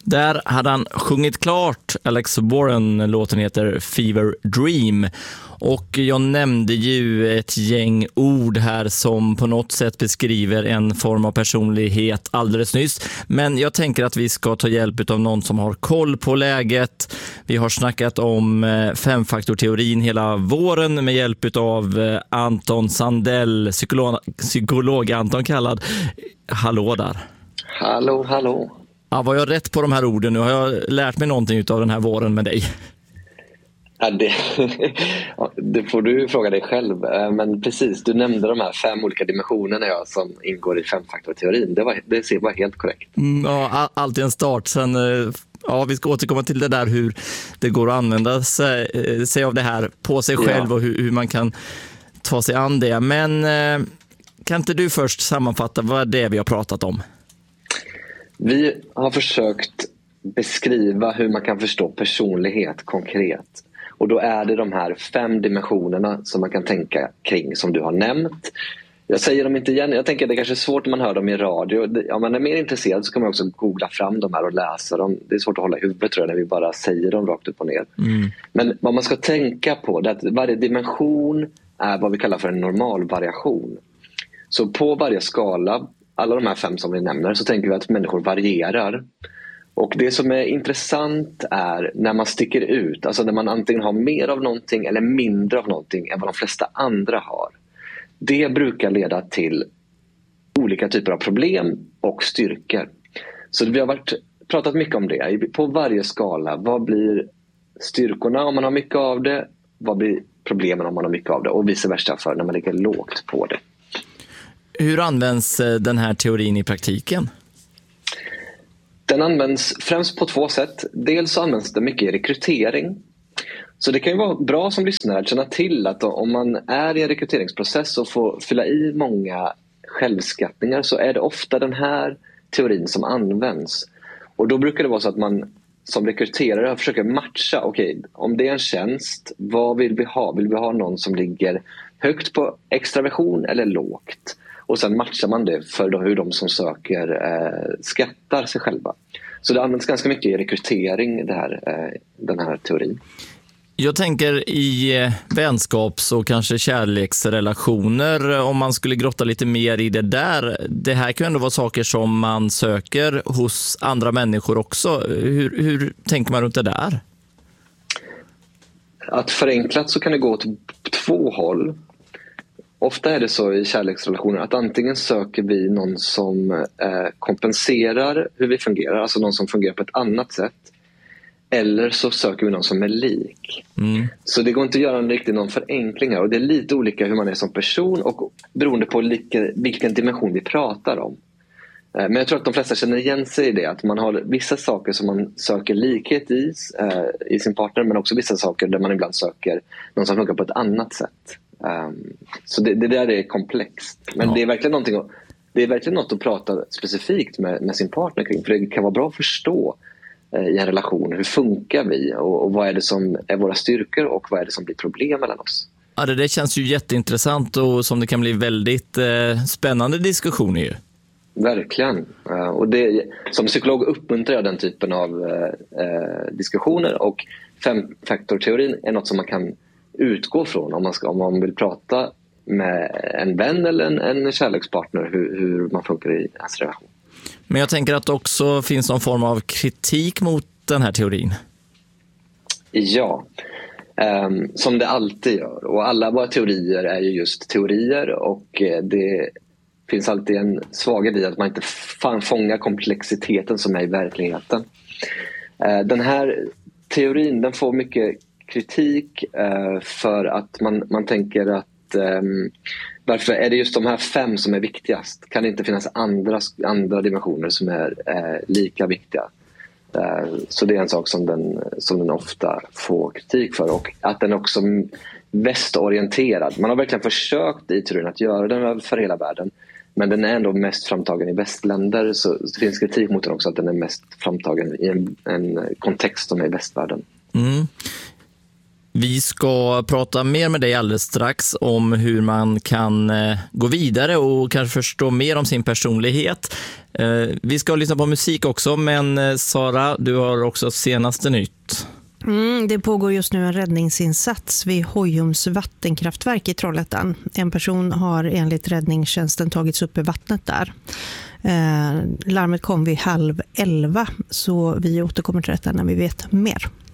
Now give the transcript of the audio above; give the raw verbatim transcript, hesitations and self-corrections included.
Där hade han sjungit klart. Alex Warren, låten heter Fever Dream. Och jag nämnde ju ett gäng ord här som på något sätt beskriver en form av personlighet alldeles nyss. Men jag tänker att vi ska ta hjälp av någon som har koll på läget. Vi har snackat om femfaktorteorin hela våren med hjälp av Anton Sandell, psykolog, psykolog Anton kallad. Hallå där. Hallå, hallå. Ja, var jag rätt på de här orden? Nu har jag lärt mig någonting av den här våren med dig. Ja, det, det får du fråga dig själv. Men precis, du nämnde de här fem olika dimensionerna jag, som ingår i femfaktorteorin. Det var, det var helt korrekt. Mm, ja, alltid en start. Sen, ja, vi ska återkomma till det där hur det går att använda sig, sig av det här på sig själv, ja. Och hur, hur man kan ta sig an det. Men kan inte du först sammanfatta vad det är vi har pratat om? Vi har försökt beskriva hur man kan förstå personlighet konkret. Och då är det de här fem dimensionerna som man kan tänka kring som du har nämnt. Jag säger dem inte igen. Jag tänker att det är kanske är svårt när man hör dem i radio. Om man är mer intresserad så kan man också googla fram dem här och läsa dem. Det är svårt att hålla i huvudet tror jag när vi bara säger dem rakt upp och ner. Mm. Men vad man ska tänka på är att varje dimension är vad vi kallar för en normalvariation. Så på varje skala, alla de här fem som vi nämner, så tänker vi att människor varierar. Och det som är intressant är när man sticker ut, alltså när man antingen har mer av någonting eller mindre av någonting än vad de flesta andra har. Det brukar leda till olika typer av problem och styrkor. Så vi har varit, pratat mycket om det. På varje skala, vad blir styrkorna om man har mycket av det? Vad blir problemen om man har mycket av det? Och vice versa för när man ligger lågt på det. Hur används den här teorin i praktiken? Den används främst på två sätt. Dels så används det mycket i rekrytering. Så det kan ju vara bra som lyssnare att känna till att om man är i en rekryteringsprocess och får fylla i många självskattningar så är det ofta den här teorin som används. Och då brukar det vara så att man som rekryterare försöker matcha. Okej, okay, om det är en tjänst, vad vill vi ha? Vill vi ha någon som ligger högt på extraversion eller lågt? Och sen matchar man det för hur de som söker eh, skattar sig själva. Så det används ganska mycket i rekrytering, det här, eh, den här teorin. Jag tänker i vänskaps- och kanske kärleksrelationer, om man skulle grotta lite mer i det där. Det här kan ändå vara saker som man söker hos andra människor också. Hur, hur tänker man runt det där? Att förenklat så kan det gå åt två håll. Ofta är det så i kärleksrelationer att antingen söker vi någon som eh, kompenserar hur vi fungerar, alltså någon som fungerar på ett annat sätt. Eller så söker vi någon som är lik. Mm. Så det går inte att göra en riktigt någon förenkling här. Och det är lite olika hur man är som person och beroende på lika, vilken dimension vi pratar om. Eh, men jag tror att de flesta känner igen sig i det. Att man har vissa saker som man söker likhet i, eh, i sin partner. Men också vissa saker där man ibland söker någon som funkar på ett annat sätt. Um, så det, det där är komplext. Men ja. det är verkligen någonting att, det är verkligen något att prata specifikt med, med sin partner kring. För det kan vara bra att förstå eh, i en relation. Hur funkar vi? Och, och vad är det som är våra styrkor? Och vad är det som blir problem mellan oss? Ja, det där känns ju jätteintressant och som det kan bli väldigt eh, spännande diskussioner ju. Verkligen. Uh, och det, som psykolog uppmuntrar jag den typen av uh, diskussioner. Och femfaktorteorin är något som man kan utgå från om man, ska, om man vill prata med en vän eller en, en kärlekspartner hur, hur man funkar i ens relation. Men jag tänker att det också finns någon form av kritik mot den här teorin. Ja, um, som det alltid gör. Och alla våra teorier är ju just teorier och det finns alltid en svaghet i att man inte fan fångar komplexiteten som är i verkligheten. Uh, den här teorin den får mycket kritik eh, för att man, man tänker att eh, varför är det just de här fem som är viktigast? Kan det inte finnas andra, andra dimensioner som är eh, lika viktiga? Eh, så det är en sak som den, som den ofta får kritik för och att den också är västorienterad. Man har verkligen försökt i teorin att göra den för hela världen men den är ändå mest framtagen i västländer så det finns kritik mot den också att den är mest framtagen i en, en kontext som är i västvärlden. Mm. Vi ska prata mer med dig alldeles strax om hur man kan eh, gå vidare och kanske förstå mer om sin personlighet. Eh, vi ska lyssna på musik också, men eh, Sara, du har också senaste nytt. Mm, det pågår just nu en räddningsinsats vid Hojums vattenkraftverk i Trollhättan. En person har enligt räddningstjänsten tagits upp i vattnet där. Eh, larmet kom vid halv elva, så vi återkommer till detta när vi vet mer.